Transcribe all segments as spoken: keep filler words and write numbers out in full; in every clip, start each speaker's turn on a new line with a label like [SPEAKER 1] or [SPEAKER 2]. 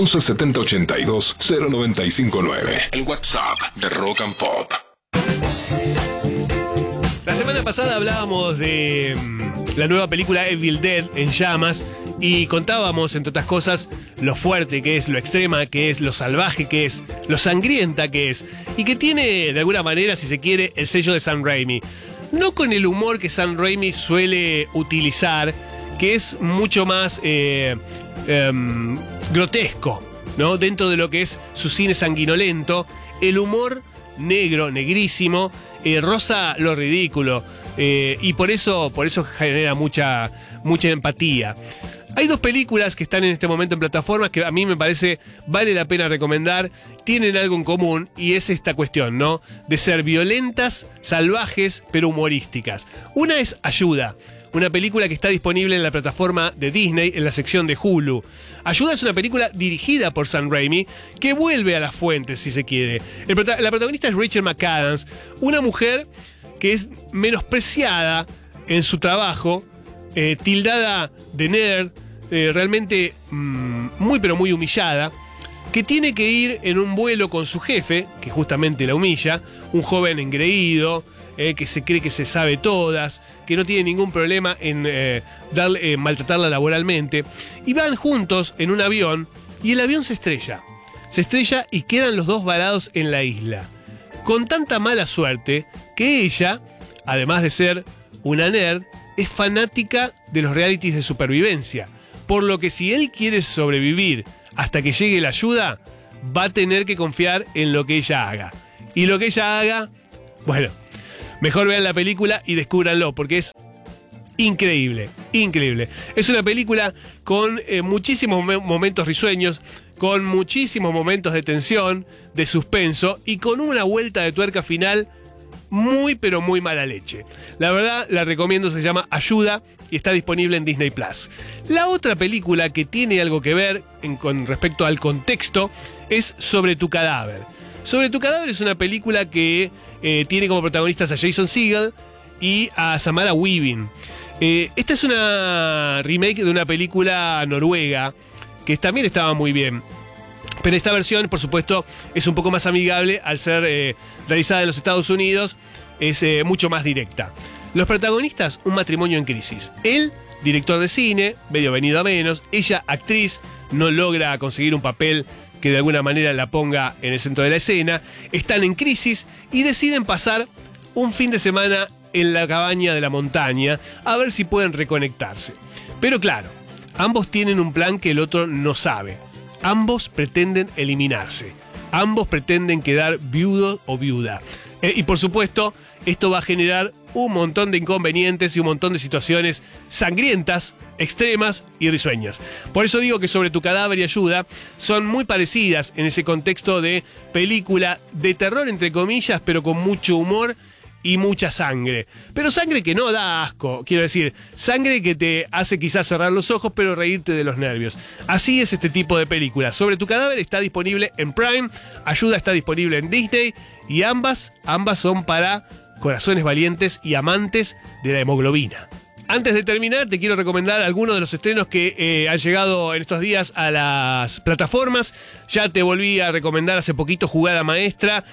[SPEAKER 1] once setenta ochenta y dos cero noventa y cinco nueve. El WhatsApp de Rock and Pop.
[SPEAKER 2] La semana pasada hablábamos de mmm, la nueva película Evil Dead en llamas y contábamos, entre otras cosas, lo fuerte que es, lo extrema que es, lo salvaje que es, lo sangrienta que es y que tiene, de alguna manera, si se quiere, el sello de Sam Raimi. No con el humor que Sam Raimi suele utilizar, que es mucho más eh, eh, grotesco, ¿no? Dentro de lo que es su cine sanguinolento, el humor negro, negrísimo, eh, roza lo ridículo, eh, y por eso, por eso genera mucha, mucha empatía. Hay dos películas que están en este momento en plataformas que a mí me parece vale la pena recomendar, tienen algo en común y es esta cuestión, ¿no? De ser violentas, salvajes, pero humorísticas. Una es Ayuda, una película que está disponible en la plataforma de Disney en la sección de Hulu. Ayuda es una película dirigida por Sam Raimi que vuelve a las fuentes, si se quiere. El prota- la protagonista es Rachel McAdams, una mujer que es menospreciada en su trabajo, eh, tildada de nerd, eh, realmente mmm, muy pero muy humillada, que tiene que ir en un vuelo con su jefe, que justamente la humilla, un joven engreído, eh, que se cree que se sabe todas, que no tiene ningún problema en eh, darle, eh, maltratarla laboralmente, y van juntos en un avión, y el avión se estrella. Se estrella y quedan los dos varados en la isla. Con tanta mala suerte que ella, además de ser una nerd, es fanática de los realities de supervivencia. Por lo que si él quiere sobrevivir hasta que llegue la ayuda, va a tener que confiar en lo que ella haga. Y lo que ella haga, bueno, mejor vean la película y descúbranlo, porque es increíble, increíble. Es una película con eh, muchísimos me- momentos risueños, con muchísimos momentos de tensión, de suspenso y con una vuelta de tuerca final muy pero muy mala leche. La verdad, la recomiendo, se llama Ayuda y está disponible en Disney Plus. La otra película que tiene algo que ver en, con respecto al contexto es Sobre tu cadáver. Sobre tu cadáver es una película que eh, tiene como protagonistas a Jason Segel y a Samara Weaving. Eh, esta es una remake de una película noruega que también estaba muy bien. Pero esta versión, por supuesto, es un poco más amigable al ser eh, realizada en los Estados Unidos, es eh, mucho más directa. Los protagonistas, un matrimonio en crisis. Él, director de cine, medio venido a menos. Ella, actriz, no logra conseguir un papel que de alguna manera la ponga en el centro de la escena. Están en crisis y deciden pasar un fin de semana en la cabaña de la montaña a ver si pueden reconectarse. Pero claro, ambos tienen un plan que el otro no sabe. Ambos pretenden eliminarse. Ambos pretenden quedar viudo o viuda. Eh, y por supuesto, esto va a generar un montón de inconvenientes y un montón de situaciones sangrientas, extremas y risueñas. Por eso digo que Sobre tu cadáver y Ayuda son muy parecidas en ese contexto de película de terror, entre comillas, pero con mucho humor y mucha sangre. Pero sangre que no da asco, quiero decir, sangre que te hace quizás cerrar los ojos, pero reírte de los nervios. Así es este tipo de película. Sobre tu cadáver está disponible en Prime, Ayuda está disponible en Disney, y ambas, ambas son para corazones valientes y amantes de la hemoglobina. Antes de terminar, te quiero recomendar algunos de los estrenos que eh, han llegado en estos días a las plataformas. Ya te volví a recomendar hace poquito Jugada Maestra,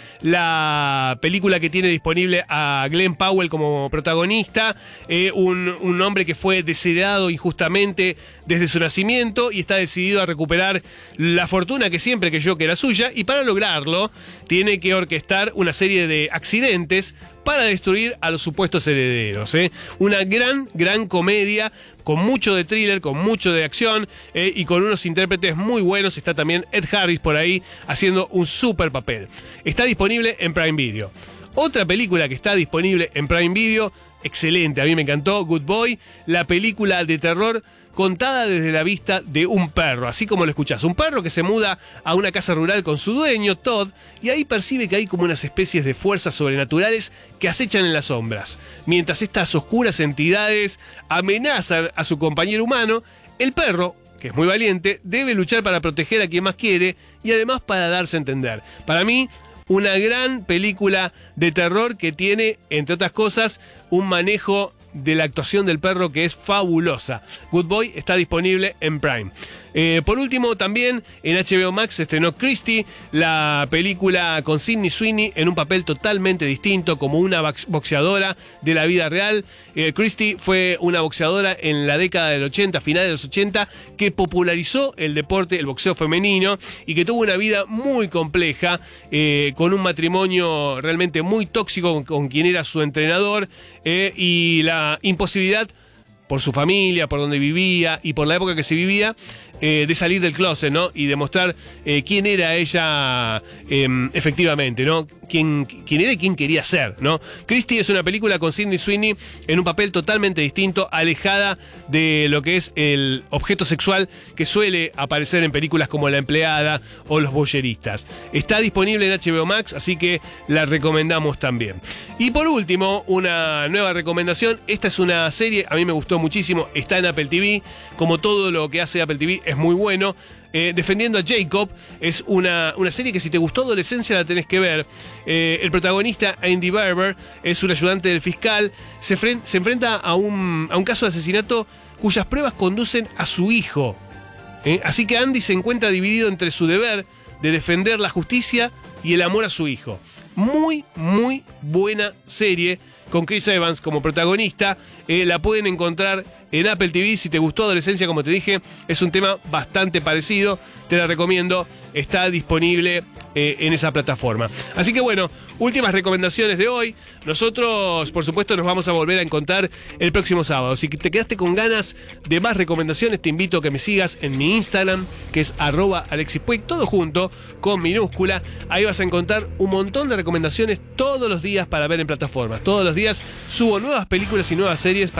[SPEAKER 2] la película que tiene disponible a Glenn Powell como protagonista, eh, un, un hombre que fue desheredado injustamente desde su nacimiento y está decidido a recuperar la fortuna que siempre creyó que era suya, y para lograrlo tiene que orquestar una serie de accidentes para destruir a los supuestos herederos. ¿eh? Una gran, gran comedia, con mucho de thriller, con mucho de acción, eh, y con unos intérpretes muy buenos. Está también Ed Harris por ahí, haciendo un súper papel. Está disponible en Prime Video. Otra película que está disponible en Prime Video, excelente, a mí me encantó, Good Boy, la película de terror contada desde la vista de un perro, así como lo escuchás. Un perro que se muda a una casa rural con su dueño, Todd, y ahí percibe que hay como unas especies de fuerzas sobrenaturales que acechan en las sombras. Mientras estas oscuras entidades amenazan a su compañero humano, el perro, que es muy valiente, debe luchar para proteger a quien más quiere y además para darse a entender. Para mí, una gran película de terror que tiene, entre otras cosas, un manejo de la actuación del perro que es fabulosa. Good Boy está disponible en Prime. Eh, por último, también en H B O Max se estrenó Christie, la película con Sydney Sweeney en un papel totalmente distinto, como una boxeadora de la vida real. Eh, Christie fue una boxeadora en la década del ochenta, finales de los ochenta, que popularizó el deporte, el boxeo femenino, y que tuvo una vida muy compleja, eh, con un matrimonio realmente muy tóxico con, con quien era su entrenador, eh, y la imposibilidad por su familia, por donde vivía y por la época que se vivía, eh, de salir del closet, ¿no? Y demostrar eh, quién era ella eh, efectivamente, ¿no? Quién, quién era y quién quería ser, ¿no? Christie es una película con Sydney Sweeney en un papel totalmente distinto, alejada de lo que es el objeto sexual que suele aparecer en películas como La Empleada o Los Boyeristas. Está disponible en H B O Max, así que la recomendamos también. Y por último, una nueva recomendación. Esta es una serie, a mí me gustó muchísimo, está en Apple T V, como todo lo que hace Apple T V es muy bueno. Eh, Defendiendo a Jacob es una, una serie que si te gustó Adolescencia la tenés que ver. Eh, el protagonista, Andy Barber, es un ayudante del fiscal, se, fren- se enfrenta a un, a un caso de asesinato cuyas pruebas conducen a su hijo. Eh, así que Andy se encuentra dividido entre su deber de defender la justicia y el amor a su hijo. Muy, muy buena serie, con Chris Evans como protagonista. Eh, la pueden encontrar en Apple T V. Si te gustó Adolescencia, como te dije, es un tema bastante parecido. Te la recomiendo. Está disponible eh, en esa plataforma. Así que bueno, últimas recomendaciones de hoy. Nosotros, por supuesto, nos vamos a volver a encontrar el próximo sábado. Si te quedaste con ganas de más recomendaciones, te invito a que me sigas en mi Instagram, que es arroba alexispuig, todo junto, con minúscula. Ahí vas a encontrar un montón de recomendaciones todos los días para ver en plataformas. Todos los días subo nuevas películas y nuevas series